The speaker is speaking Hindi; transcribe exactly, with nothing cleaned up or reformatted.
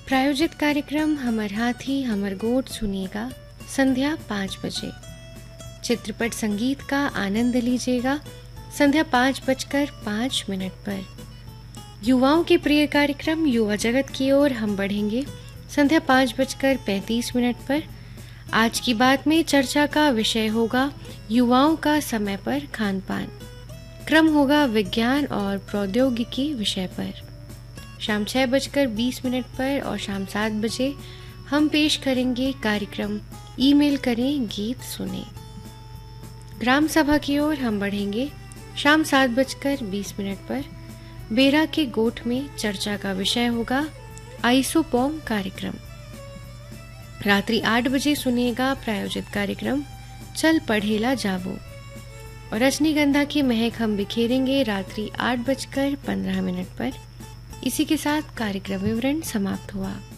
प्रायोजित कार्यक्रम हमर हाथी हमर गोठ सुनिएगा संध्या पाँच बजे। चित्रपट संगीत का आनंद लीजिएगा संध्या पाँच बजकर पाँच मिनट पर। युवाओं के प्रिय कार्यक्रम युवा जगत की ओर हम बढ़ेंगे संध्या पाँच बजकर पैंतीस मिनट पर। आज की बात में चर्चा का विषय होगा युवाओं का समय पर खान पान। क्रम होगा विज्ञान और प्रौद्योगिकी विषय पर। शाम छह बजकर बीस मिनट पर और शाम सात बजे हम पेश करेंगे कार्यक्रम ईमेल करें गीत सुने। ग्राम सभा की ओर हम बढ़ेंगे शाम सात बजकर बीस मिनट पर। बेरा के गोठ में चर्चा का विषय होगा आइसोपोम कार्यक्रम। रात्रि आठ बजे सुनिएगा प्रायोजित कार्यक्रम चल पढ़ेला जावो और रजनीगंधा की महक हम बिखेरेंगे रात्रि आठ बजकर पंद्रह मिनट पर। इसी के साथ कार्यक्रम विवरण समाप्त हुआ।